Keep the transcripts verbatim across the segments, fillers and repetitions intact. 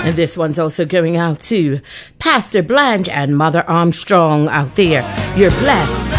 And this one's also going out to Pastor Blanche and Mother Armstrong out there. You're blessed.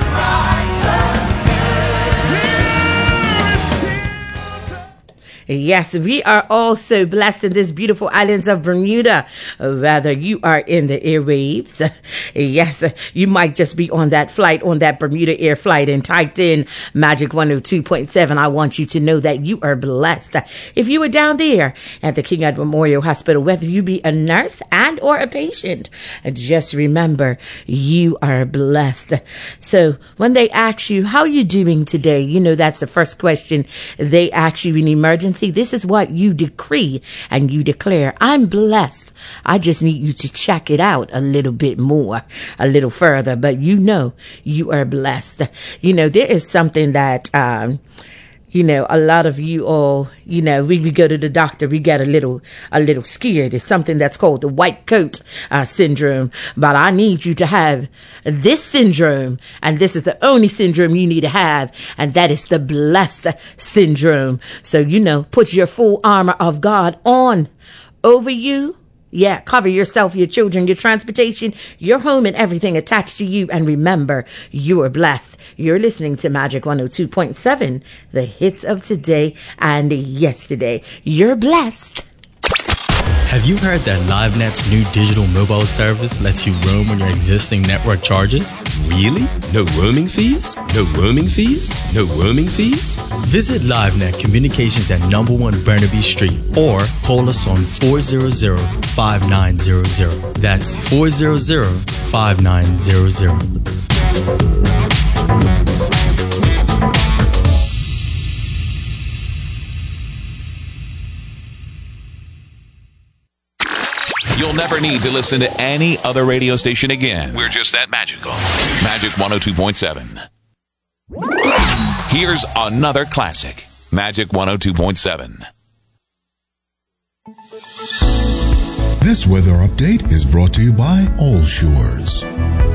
Yes, we are all so blessed in this beautiful islands of Bermuda. Whether you are in the airwaves, yes, you might just be on that flight, on that Bermuda Air flight and typed in Magic one oh two point seven. I want you to know that you are blessed. If you were down there at the King Edward Memorial Hospital, whether you be a nurse and or a patient, just remember you are blessed. So when they ask you, how are you doing today? You know, that's the first question they ask you in emergency. This is what you decree and you declare. I'm blessed. I just need you to check it out a little bit more, a little further, but you know you are blessed. You know, there is something that, um, you know, a lot of you all, you know, we, we go to the doctor, we get a little, a little scared. It's something that's called the white coat uh, syndrome. But I need you to have this syndrome. And this is the only syndrome you need to have. And that is the blessed syndrome. So, you know, put your full armor of God on over you. Yeah, cover yourself, your children, your transportation, your home, and everything attached to you. And remember, you are blessed. You're listening to Magic one oh two point seven, the hits of today and yesterday. You're blessed. Have you heard that LiveNet's new digital mobile service lets you roam when your existing network charges? Really? No roaming fees? No roaming fees? No roaming fees? Visit LiveNet Communications at number one Burnaby Street or call us on four hundred, five nine zero zero. That's four hundred, five nine zero zero. You'll never need to listen to any other radio station again. We're just that magical. Magic one oh two point seven. Here's another classic. Magic one oh two point seven. This weather update is brought to you by All Shores.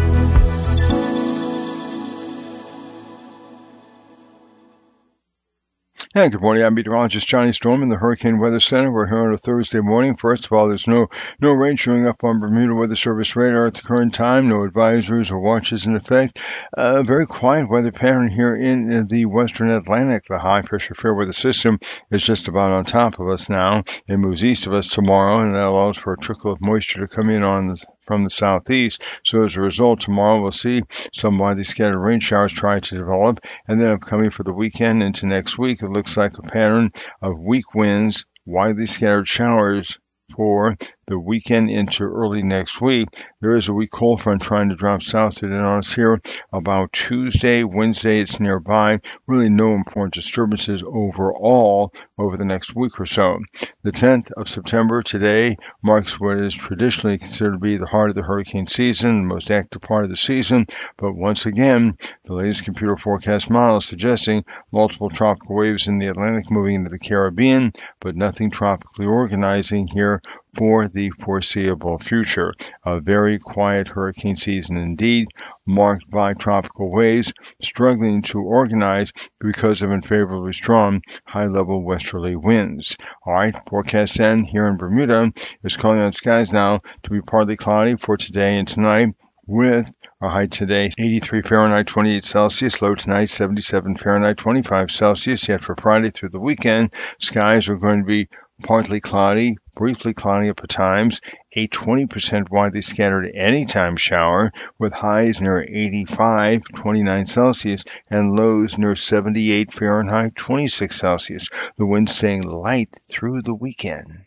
Hey, good morning. I'm meteorologist Johnny Storm in the Hurricane Weather Center. We're here on a Thursday morning. First of all, there's no no rain showing up on Bermuda Weather Service radar at the current time. No advisories or watches in effect. A uh, very quiet weather pattern here in the western Atlantic. The high-pressure fair weather system is just about on top of us now. It moves east of us tomorrow, and that allows for a trickle of moisture to come in on the from the southeast. So as a result, tomorrow we'll see some widely scattered rain showers try to develop. And then upcoming for the weekend into next week, it looks like a pattern of weak winds, widely scattered showers for the weekend into early next week. There is a weak cold front trying to drop south to on us here about Tuesday, Wednesday. It's nearby. Really no important disturbances overall over the next week or so. The tenth of September today marks what is traditionally considered to be the heart of the hurricane season, the most active part of the season. But once again, the latest computer forecast model is suggesting multiple tropical waves in the Atlantic moving into the Caribbean, but nothing tropically organizing here for the foreseeable future. A very quiet hurricane season indeed, marked by tropical waves struggling to organize because of unfavorably strong high-level westerly winds. All right, forecast then here in Bermuda is calling on skies now to be partly cloudy for today and tonight, with our high today, eighty-three Fahrenheit, twenty-eight Celsius. Low tonight, seventy-seven Fahrenheit, twenty-five Celsius. Yet for Friday through the weekend, skies are going to be partly cloudy, briefly cloudy up at times, a twenty percent widely scattered anytime shower with highs near eighty-five, twenty-nine Celsius, and lows near seventy-eight Fahrenheit, twenty-six Celsius. The wind staying light through the weekend.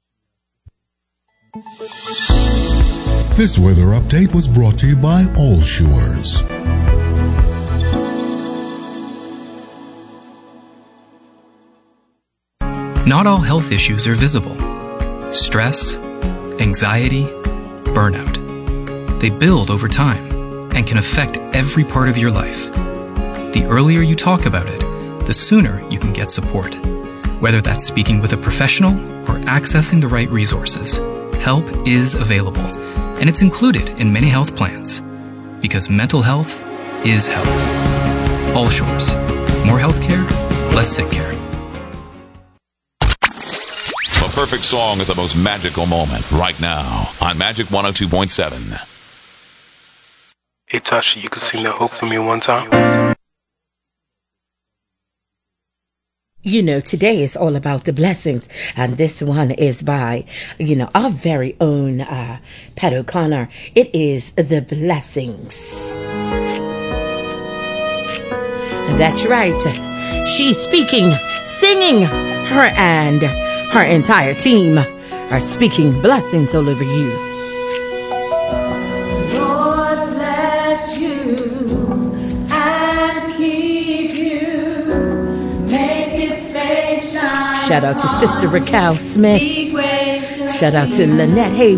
This weather update was brought to you by All Shores. Not all health issues are visible. Stress, anxiety, burnout. They build over time and can affect every part of your life. The earlier you talk about it, the sooner you can get support. Whether that's speaking with a professional or accessing the right resources, help is available, and it's included in many health plans. Because mental health is health. All Shores. More healthcare, less sick care. perfect song at the most magical moment right now on Magic one oh two point seven. Hey, Tasha, you can sing that hook for me one time? You know, today is all about the blessings, and this one is by, you know, our very own uh, Pat O'Connor. It is The Blessings. That's right. She's speaking, singing. Her and her entire team are speaking blessings all over you. Lord bless you and keep you. Make his face shine. Shout out to Sister Raquel Smith. Shout out to Lynette Hay.